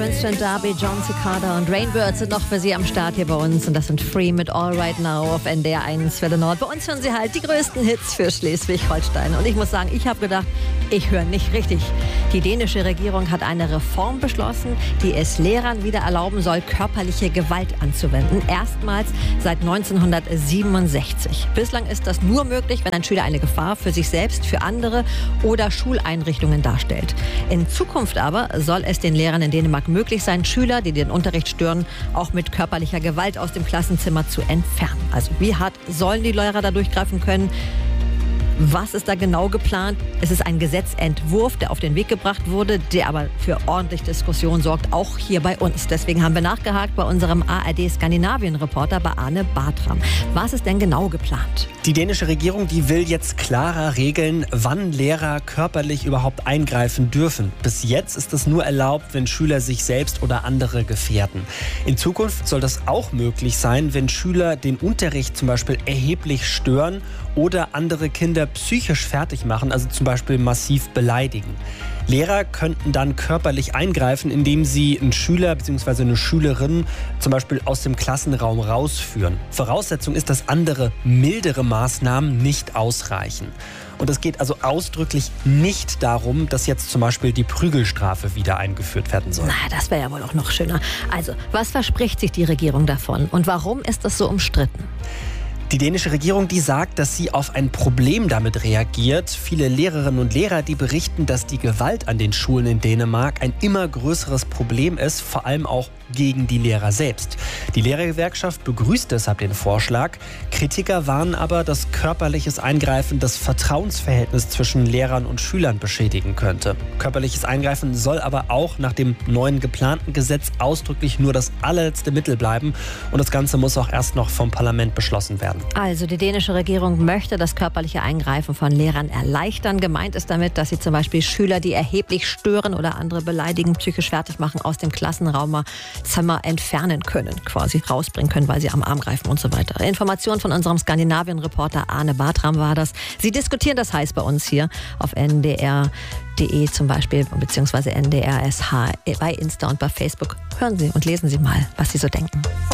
Winston Darby, John Cicada und Rainbirds sind noch für Sie am Start hier bei uns. Und das sind Free mit All Right Now auf NDR 1 Welle Nord. Bei uns hören Sie halt die größten Hits für Schleswig-Holstein. Und ich muss sagen, ich habe gedacht, ich höre nicht richtig. Die dänische Regierung hat eine Reform beschlossen, die es Lehrern wieder erlauben soll, körperliche Gewalt anzuwenden. Erstmals seit 1967. Bislang ist das nur möglich, wenn ein Schüler eine Gefahr für sich selbst, für andere oder Schuleinrichtungen darstellt. In Zukunft aber soll es den Lehrern in Dänemark möglich sein, Schüler, die den Unterricht stören, auch mit körperlicher Gewalt aus dem Klassenzimmer zu entfernen. Also wie hart sollen die Lehrer da durchgreifen können? Was ist da genau geplant? Es ist ein Gesetzentwurf, der auf den Weg gebracht wurde, der aber für ordentlich Diskussion sorgt, auch hier bei uns. Deswegen haben wir nachgehakt bei unserem ARD-Skandinavien-Reporter bei Arne Bartram. Was ist denn genau geplant? Die dänische Regierung, die will jetzt klarer regeln, wann Lehrer körperlich überhaupt eingreifen dürfen. Bis jetzt ist es nur erlaubt, wenn Schüler sich selbst oder andere gefährden. In Zukunft soll das auch möglich sein, wenn Schüler den Unterricht zum Beispiel erheblich stören oder andere Kinder psychisch fertig machen, also zum Beispiel massiv beleidigen. Lehrer könnten dann körperlich eingreifen, indem sie einen Schüler bzw. eine Schülerin zum Beispiel aus dem Klassenraum rausführen. Voraussetzung ist, dass andere, mildere Maßnahmen nicht ausreichen. Und es geht also ausdrücklich nicht darum, dass jetzt zum Beispiel die Prügelstrafe wieder eingeführt werden soll. Na, das wäre ja wohl auch noch schöner. Also, was verspricht sich die Regierung davon und warum ist das so umstritten? Die dänische Regierung, die sagt, dass sie auf ein Problem damit reagiert. Viele Lehrerinnen und Lehrer, die berichten, dass die Gewalt an den Schulen in Dänemark ein immer größeres Problem ist, vor allem auch gegen die Lehrer selbst. Die Lehrergewerkschaft begrüßt deshalb den Vorschlag. Kritiker warnen aber, dass körperliches Eingreifen das Vertrauensverhältnis zwischen Lehrern und Schülern beschädigen könnte. Körperliches Eingreifen soll aber auch nach dem neuen geplanten Gesetz ausdrücklich nur das allerletzte Mittel bleiben. Und das Ganze muss auch erst noch vom Parlament beschlossen werden. Also die dänische Regierung möchte das körperliche Eingreifen von Lehrern erleichtern. Gemeint ist damit, dass sie zum Beispiel Schüler, die erheblich stören oder andere beleidigen, psychisch fertig machen, aus dem Klassenraumerzimmer entfernen können, quasi rausbringen können, weil sie am Arm greifen und so weiter. Information von unserem Skandinavien-Reporter Arne Bartram war das. Sie diskutieren das heiß bei uns hier auf ndr.de zum Beispiel, beziehungsweise NDR SH bei Insta und bei Facebook. Hören Sie und lesen Sie mal, was Sie so denken.